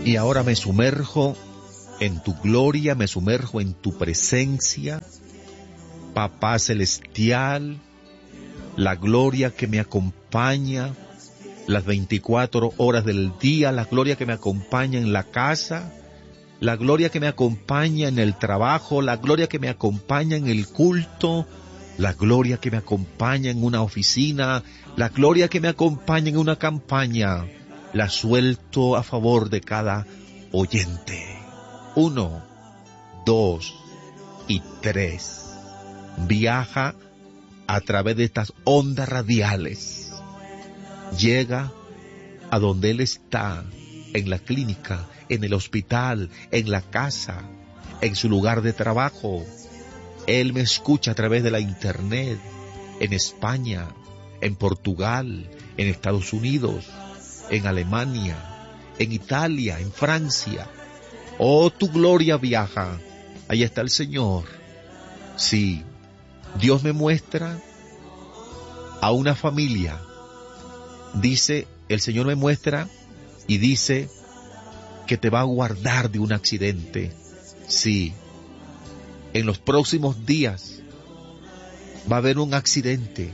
Y ahora me sumerjo en tu gloria, me sumerjo en tu presencia, Papá Celestial, la gloria que me acompaña las 24 horas del día, la gloria que me acompaña en la casa, la gloria que me acompaña en el trabajo, la gloria que me acompaña en el culto, la gloria que me acompaña en una oficina, la gloria que me acompaña en una campaña, la suelto a favor de cada oyente. 1, 2 y 3. Viaja a través de estas ondas radiales. Llega a donde Él está, en la clínica, en el hospital, en la casa, en su lugar de trabajo. Él me escucha a través de la internet, en España, en Portugal, en Estados Unidos, en Alemania, en Italia, en Francia. Oh, tu gloria viaja. Ahí está el Señor. Sí, Dios me muestra a una familia. Dice, el Señor me muestra y dice que te va a guardar de un accidente. Sí, en los próximos días va a haber un accidente,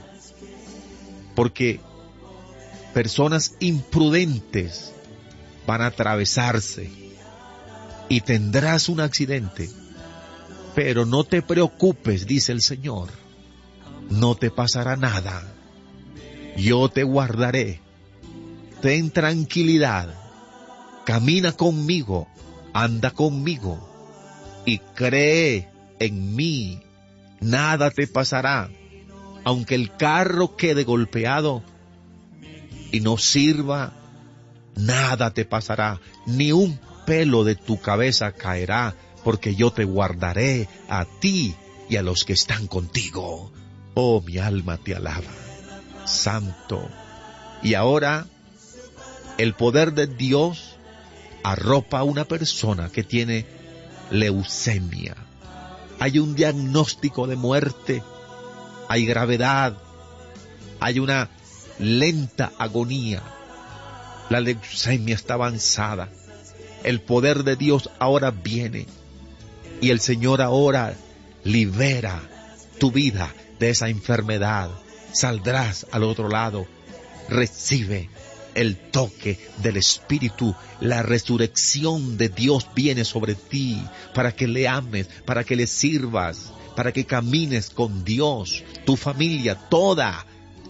porque personas imprudentes van a atravesarse y tendrás un accidente. Pero no te preocupes, dice el Señor, no te pasará nada. Yo te guardaré. Ten tranquilidad. Camina conmigo, anda conmigo y cree en mí. Nada te pasará. Aunque el carro quede golpeado y no sirva, nada te pasará. Ni un pelo de tu cabeza caerá, porque yo te guardaré a ti y a los que están contigo. Oh, mi alma te alaba, Santo. Y ahora, el poder de Dios arropa a una persona que tiene leucemia. Hay un diagnóstico de muerte, hay gravedad, hay una lenta agonía. La leucemia está avanzada. El poder de Dios ahora viene. Y el Señor ahora libera tu vida de esa enfermedad. Saldrás al otro lado. Recibe el toque del Espíritu. La resurrección de Dios viene sobre ti para que le ames, para que le sirvas, para que camines con Dios. Tu familia, toda,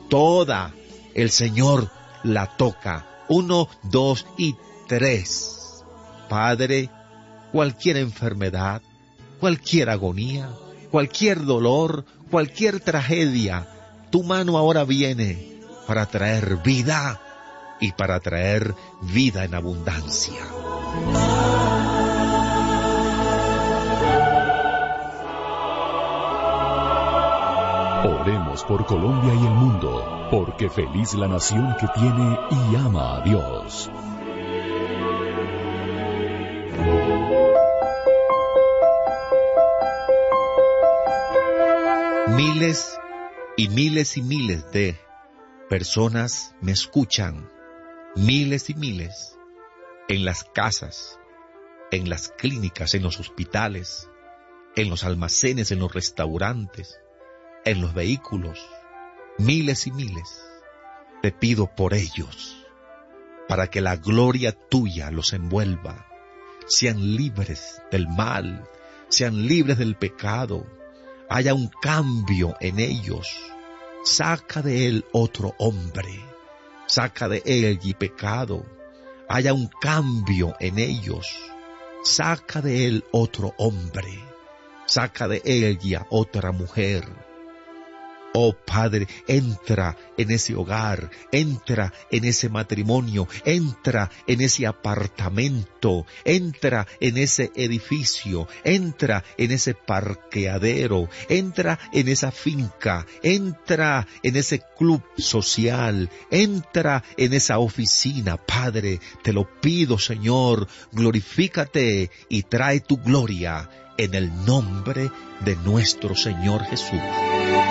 el Señor la toca. 1, 2 y 3. Padre, cualquier enfermedad, cualquier agonía, cualquier dolor, cualquier tragedia, tu mano ahora viene para traer vida y para traer vida en abundancia. Oremos por Colombia y el mundo, porque feliz la nación que tiene y ama a Dios. Miles y miles y miles de personas me escuchan, miles y miles, en las casas, en las clínicas, en los hospitales, en los almacenes, en los restaurantes, en los vehículos, miles y miles. Te pido por ellos, para que la gloria tuya los envuelva, sean libres del mal, sean libres del pecado, haya un cambio en ellos. Saca de él otro hombre, saca de él el pecado, haya un cambio en ellos. Saca de él otro hombre, saca de él ya otra mujer. Oh Padre, entra en ese hogar, entra en ese matrimonio, entra en ese apartamento, entra en ese edificio, entra en ese parqueadero, entra en esa finca, entra en ese club social, entra en esa oficina. Padre, te lo pido, Señor, glorifícate y trae tu gloria en el nombre de nuestro Señor Jesús.